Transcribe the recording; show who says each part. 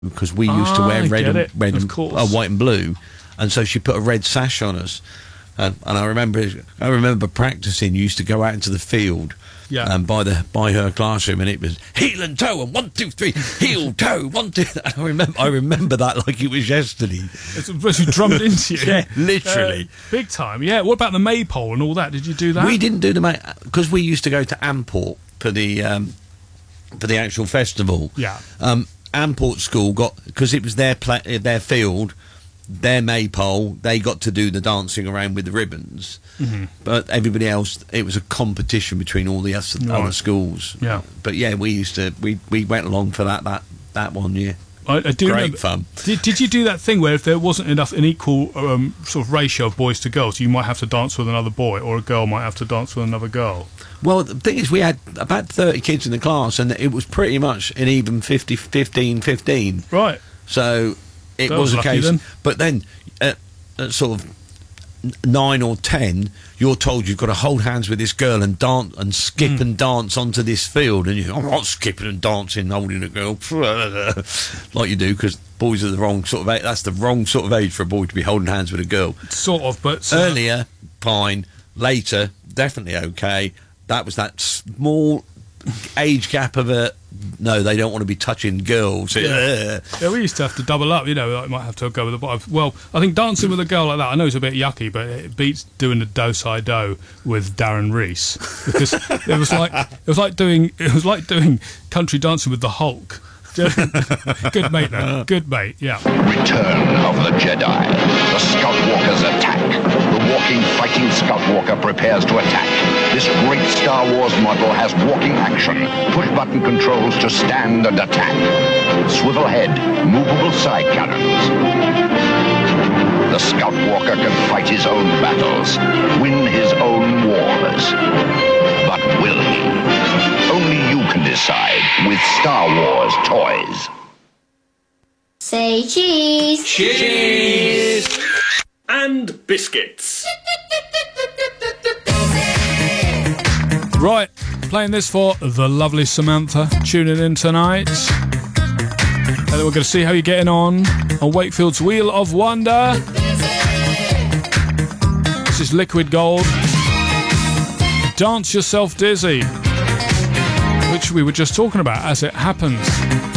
Speaker 1: because we used to wear white and blue, and so she put a red sash on us. And I remember practicing. You used to go out into the field, by her classroom, and it was heel and toe and 1, 2, 3, heel toe 1, 2. I remember that like it was yesterday.
Speaker 2: It's actually drummed into you.
Speaker 1: Yeah, literally,
Speaker 2: big time. Yeah. What about the maypole and all that? Did you do that?
Speaker 1: We didn't do the because we used to go to Amport for the actual festival.
Speaker 2: Yeah.
Speaker 1: Amport School because it was their field. Their maypole, they got to do the dancing around with the ribbons, but everybody else, it was a competition between all the other schools.
Speaker 2: Yeah,
Speaker 1: but yeah, we went along for that one year.
Speaker 2: I do
Speaker 1: great
Speaker 2: remember,
Speaker 1: fun.
Speaker 2: Did you do that thing where if there wasn't an equal sort of ratio of boys to girls, you might have to dance with another boy, or a girl might have to dance with another girl?
Speaker 1: Well, the thing is, we had about 30 kids in the class, and it was pretty much an even 15.
Speaker 2: Right.
Speaker 1: So. It was a case, but then at sort of 9 or 10, you're told you've got to hold hands with this girl and dance and skip and dance onto this field, and I'm not skipping and dancing, holding a girl like you do, because boys are the wrong sort of age. That's the wrong sort of age for a boy to be holding hands with a girl.
Speaker 2: Sort of, but
Speaker 1: earlier, fine. Later, definitely okay. That was that small age gap of no, they don't want to be touching girls.
Speaker 2: Yeah, we used to have to double up, I might have to go with the bottom. Well, I think dancing with a girl like that, I know it's a bit yucky, but it beats doing the do-si-do with Darren Rees, because it was like doing country dancing with the Hulk. Good mate, though. Good mate, yeah.
Speaker 3: Return of the Jedi. The Scout Walkers attack. The walking, fighting Scout Walker prepares to attack. This great Star Wars model has walking action, push-button controls to stand and attack. Swivel head, movable side cannons. The Scout Walker can fight his own battles, win his own wars. But will he? Only you can decide with Star Wars toys.
Speaker 4: Say cheese.
Speaker 5: Cheese. And biscuits.
Speaker 2: Right, playing this for the lovely Samantha, tuning in tonight. And then we're going to see how you're getting on Wakefield's Wheel of Wonder. This is Liquid Gold. Dance Yourself Dizzy, which we were just talking about as it happens.